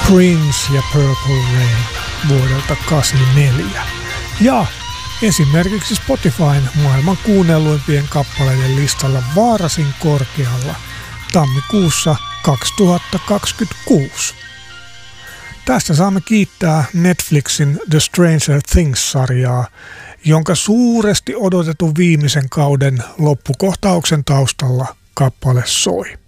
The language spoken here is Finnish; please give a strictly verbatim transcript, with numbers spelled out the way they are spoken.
Prince ja Purple Rain vuodelta kahdeksankymmentäneljä. Ja esimerkiksi Spotifyn maailman kuunnelluimpien kappaleiden listalla vaarasin korkealla tammikuussa kaksituhattakaksikymmentäkuusi. Tästä saamme kiittää Netflixin The Stranger Things-sarjaa, jonka suuresti odotetun viimeisen kauden loppukohtauksen taustalla kappale soi.